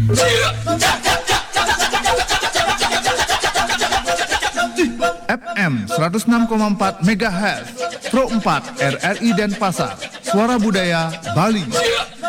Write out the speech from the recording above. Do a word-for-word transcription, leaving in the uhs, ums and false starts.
F M seratus enam koma empat megahertz, Pro empat R R I Denpasar, Suara Budaya Bali.